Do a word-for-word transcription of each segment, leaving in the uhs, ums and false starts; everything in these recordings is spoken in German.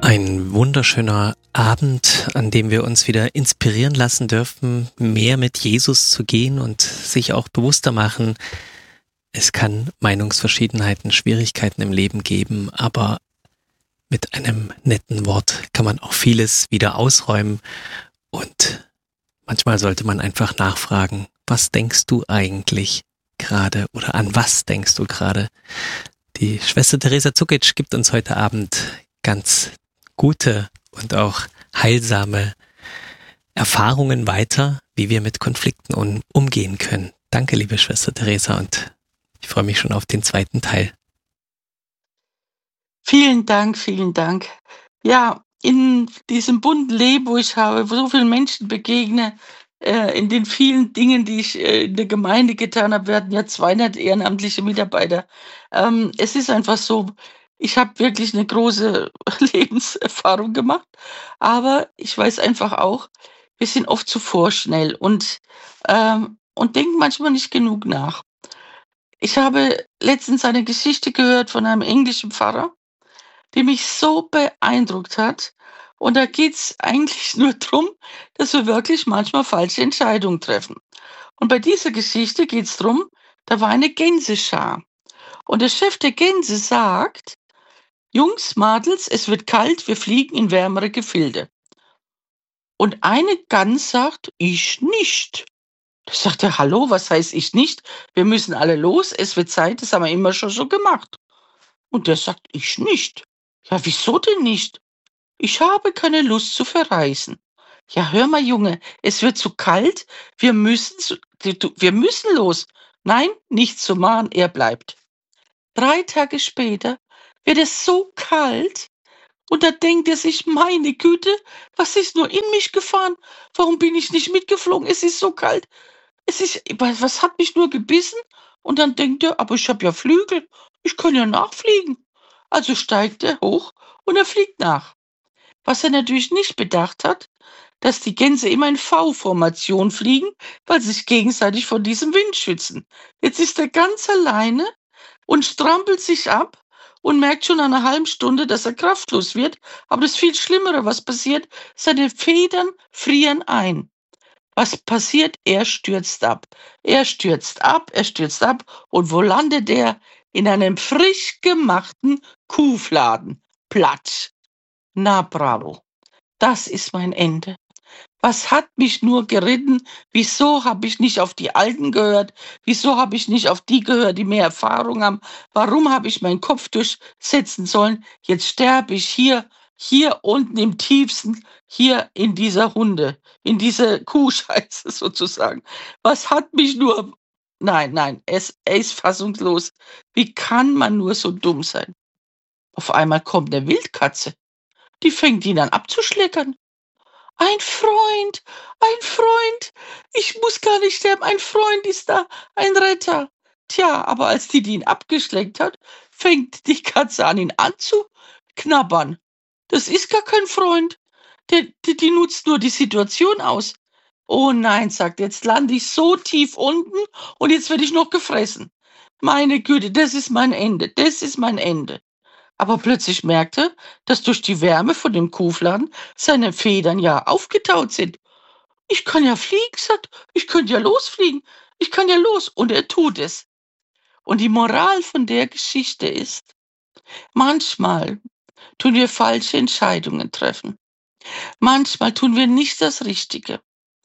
Ein wunderschöner Abend, an dem wir uns wieder inspirieren lassen dürfen, mehr mit Jesus zu gehen und sich auch bewusster machen, es kann Meinungsverschiedenheiten, Schwierigkeiten im Leben geben, aber mit einem netten Wort kann man auch vieles wieder ausräumen und manchmal sollte man einfach nachfragen, was denkst du eigentlich gerade oder an was denkst du gerade? Die Schwester Teresa Zukic gibt uns heute Abend ganz gute und auch heilsame Erfahrungen weiter, wie wir mit Konflikten un- umgehen können. Danke, liebe Schwester Teresa, und ich freue mich schon auf den zweiten Teil. Vielen Dank, vielen Dank. Ja, in diesem bunten Leben, wo ich habe, wo so vielen Menschen begegne, äh, in den vielen Dingen, die ich äh, in der Gemeinde getan habe, wir hatten ja zweihundert ehrenamtliche Mitarbeiter. Ähm, es ist einfach so, ich habe wirklich eine große Lebenserfahrung gemacht, aber ich weiß einfach auch, wir sind oft zu vorschnell und, ähm, und denken manchmal nicht genug nach. Ich habe letztens eine Geschichte gehört von einem englischen Pfarrer, die mich so beeindruckt hat. Und da geht's eigentlich nur drum, dass wir wirklich manchmal falsche Entscheidungen treffen. Und bei dieser Geschichte geht's drum, da war eine Gänseschar. Und der Chef der Gänse sagt: „Jungs, Madels, es wird kalt, wir fliegen in wärmere Gefilde." Und eine Gans sagt: „Ich nicht." Da sagt er: „Hallo, was heißt ich nicht? Wir müssen alle los, es wird Zeit, das haben wir immer schon so gemacht." Und der sagt: „Ich nicht." „Ja, wieso denn nicht?" „Ich habe keine Lust zu verreisen." „Ja, hör mal, Junge, es wird zu kalt, wir müssen zu du du wir müssen los." „Nein, nichts zu machen, er bleibt." Drei Tage später wird es so kalt und da denkt er sich: „Meine Güte, was ist nur in mich gefahren? Warum bin ich nicht mitgeflogen? Es ist so kalt. Es ist wa was hat mich nur gebissen?" Und dann denkt er: „Aber ich habe ja Flügel, ich kann ja nachfliegen." Also steigt er hoch und er fliegt nach. Was er natürlich nicht bedacht hat, dass die Gänse immer in V-Formation fliegen, weil sie sich gegenseitig vor diesem Wind schützen. Jetzt ist er ganz alleine und strampelt sich ab und merkt schon nach einer halben Stunde, dass er kraftlos wird. Aber das viel Schlimmere, was passiert, seine Federn frieren ein. Was passiert? Er stürzt ab. Er stürzt ab, er stürzt ab. Und wo landet er? In einem frisch gemachten Kuhfladen. Platsch. Na bravo. Das ist mein Ende. Was hat mich nur geritten? Wieso habe ich nicht auf die Alten gehört? Wieso habe ich nicht auf die gehört, die mehr Erfahrung haben? Warum habe ich meinen Kopf durchsetzen sollen? Jetzt sterbe ich hier, hier unten im tiefsten, hier in dieser Hunde, in dieser Kuhscheiße sozusagen. Was hat mich nur... Nein, nein, es, er ist fassungslos. Wie kann man nur so dumm sein? Auf einmal kommt eine Wildkatze. Die fängt ihn an abzuschleckern. Ein Freund, ein Freund. Ich muss gar nicht sterben. Ein Freund ist da, ein Retter. Tja, aber als die, die ihn abgeschleckt hat, fängt die Katze an, ihn anzuknabbern. Das ist gar kein Freund. Der, die, die nutzt nur die Situation aus. Oh nein, sagt er, jetzt lande ich so tief unten und jetzt werde ich noch gefressen. Meine Güte, das ist mein Ende. Das ist mein Ende. Aber plötzlich merkte, dass durch die Wärme von dem Kuhfladen seine Federn ja aufgetaut sind. „Ich kann ja fliegen", sagt, „ich könnte ja losfliegen. Ich kann ja los." Und er tut es. Und die Moral von der Geschichte ist, manchmal tun wir falsche Entscheidungen treffen. Manchmal tun wir nicht das Richtige.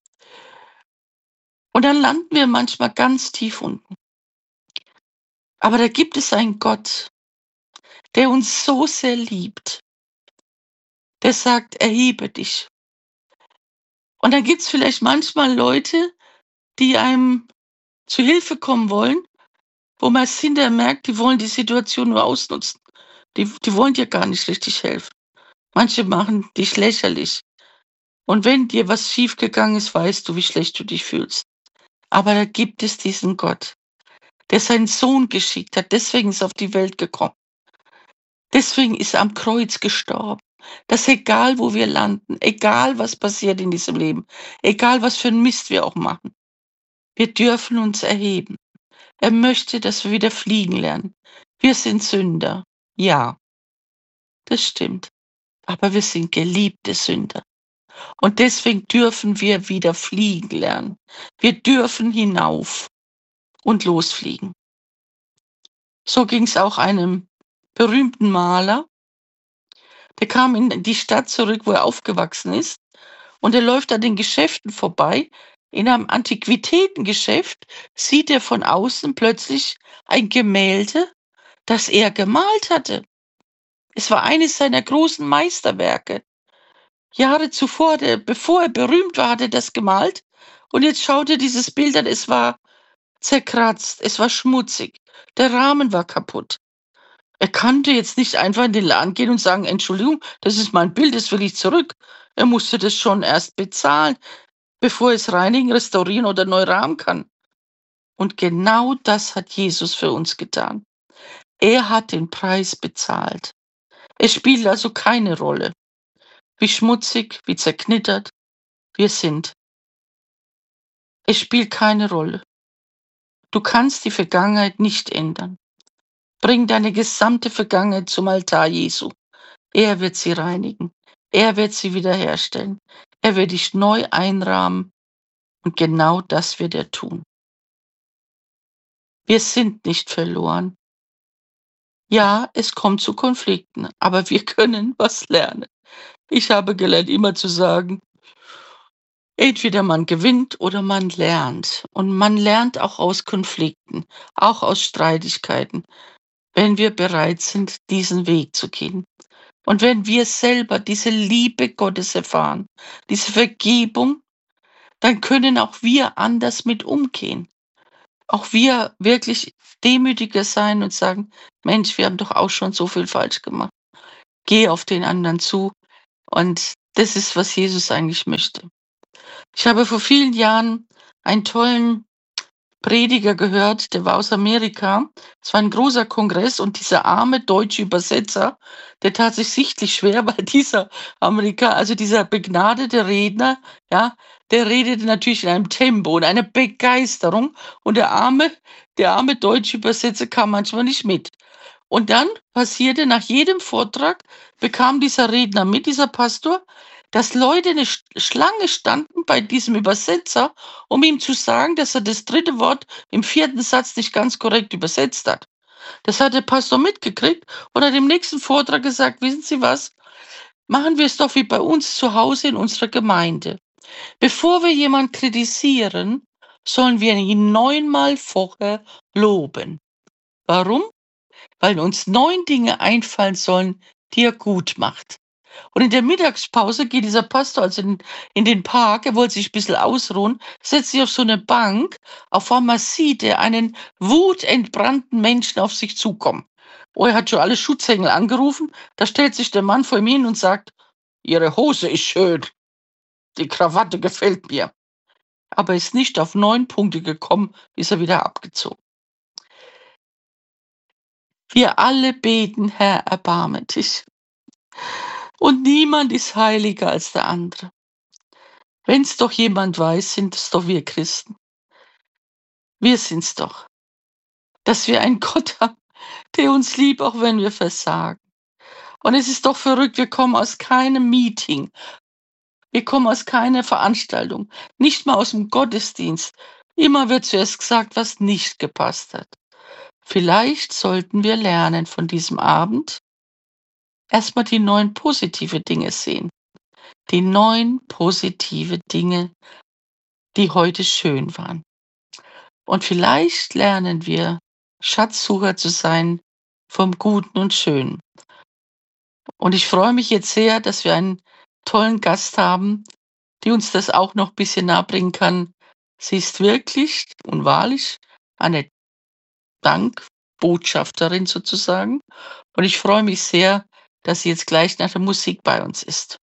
Und dann landen wir manchmal ganz tief unten. Aber da gibt es einen Gott, der uns so sehr liebt. Der sagt: „Erhebe dich." Und dann gibt's vielleicht manchmal Leute, die einem zu Hilfe kommen wollen, wo man es hinterher merkt, die wollen die Situation nur ausnutzen. Die die wollen dir gar nicht richtig helfen. Manche machen dich lächerlich. Und wenn dir was schiefgegangen ist, weißt du, wie schlecht du dich fühlst. Aber da gibt es diesen Gott, der seinen Sohn geschickt hat. Deswegen ist er auf die Welt gekommen. Deswegen ist er am Kreuz gestorben. Dass egal, wo wir landen, egal, was passiert in diesem Leben, egal, was für 'n Mist wir auch machen, wir dürfen uns erheben. Er möchte, dass wir wieder fliegen lernen. Wir sind Sünder. Ja, das stimmt. aber wir sind geliebte Sünder. Und deswegen dürfen wir wieder fliegen lernen. Wir dürfen hinauf und losfliegen. So ging es auch einem berühmten Maler. Der kam in die Stadt zurück, wo er aufgewachsen ist, und er läuft an den Geschäften vorbei. In einem Antiquitätengeschäft sieht er von außen plötzlich ein Gemälde, das er gemalt hatte. Es war eines seiner großen Meisterwerke. Jahre zuvor, der, bevor er berühmt war, hat er das gemalt. Und jetzt schaut er dieses Bild an. Es war zerkratzt, es war schmutzig, der Rahmen war kaputt. Er konnte jetzt nicht einfach in den Laden gehen und sagen, Entschuldigung, das ist mein Bild, das will ich zurück. Er musste das schon erst bezahlen, bevor er es reinigen, restaurieren oder neu rahmen kann. Und genau das hat Jesus für uns getan. Er hat den Preis bezahlt. Es spielt also keine Rolle, wie schmutzig, wie zerknittert wir sind. Es spielt keine Rolle. Du kannst die Vergangenheit nicht ändern. Bring deine gesamte Vergangenheit zum Altar Jesu. Er wird sie reinigen. Er wird sie wiederherstellen. Er wird dich neu einrahmen. Und genau das wird er tun. Wir sind nicht verloren. Ja, es kommt zu Konflikten, aber wir können was lernen. Ich habe gelernt, immer zu sagen, entweder man gewinnt oder man lernt. Und man lernt auch aus Konflikten, auch aus Streitigkeiten, wenn wir bereit sind, diesen Weg zu gehen. Und wenn wir selber diese Liebe Gottes erfahren, diese Vergebung, dann können auch wir anders mit umgehen. Auch wir wirklich demütiger sein und sagen, Mensch, wir haben doch auch schon so viel falsch gemacht. Geh auf den anderen zu. Und das ist, was Jesus eigentlich möchte. Ich habe vor vielen Jahren einen tollen Prediger gehört, der war aus Amerika. Es war ein großer Kongress und dieser arme deutsche Übersetzer, der tat sich sichtlich schwer, weil dieser Amerika, also dieser begnadete Redner, ja, der redete natürlich in einem Tempo und einer Begeisterung und der arme, der arme deutsche Übersetzer kam manchmal nicht mit. Und dann passierte nach jedem Vortrag, bekam dieser Redner mit, dieser Pastor, dass Leute eine Sch- Schlange standen bei diesem Übersetzer, um ihm zu sagen, dass er das dritte Wort im vierten Satz nicht ganz korrekt übersetzt hat. Das hat der Pastor mitgekriegt und hat im nächsten Vortrag gesagt, wissen Sie was, machen wir es doch wie bei uns zu Hause in unserer Gemeinde. Bevor wir jemanden kritisieren, sollen wir ihn neunmal vorher loben. Warum? Weil uns neun Dinge einfallen sollen, die er gut macht. Und in der Mittagspause geht dieser Pastor also in, in den Park, er wollte sich ein bisschen ausruhen, setzt sich auf so eine Bank, auf einmal sieht er einen wutentbrannten Menschen auf sich zukommen. Oh, er hat schon alle Schutzengel angerufen, da stellt sich der Mann vor ihm hin und sagt, Ihre Hose ist schön, die Krawatte gefällt mir. Aber er ist nicht auf neun Punkte gekommen, ist er wieder abgezogen. Wir alle beten, Herr, erbarme dich. Und niemand ist heiliger als der andere. Wenn es doch jemand weiß, sind es doch wir Christen. Wir sind's doch. Dass wir einen Gott haben, der uns liebt, auch wenn wir versagen. Und es ist doch verrückt, wir kommen aus keinem Meeting. Wir kommen aus keiner Veranstaltung. Nicht mal aus dem Gottesdienst. Immer wird zuerst gesagt, was nicht gepasst hat. Vielleicht sollten wir lernen von diesem Abend, erstmal die neun positive Dinge sehen. Die neun positive Dinge, die heute schön waren. Und vielleicht lernen wir, Schatzsucher zu sein vom Guten und Schönen. Und ich freue mich jetzt sehr, dass wir einen tollen Gast haben, die uns das auch noch ein bisschen nahebringen kann. Sie ist wirklich und wahrlich eine Dankbotschafterin sozusagen. Und ich freue mich sehr, dass sie jetzt gleich nach der Musik bei uns ist.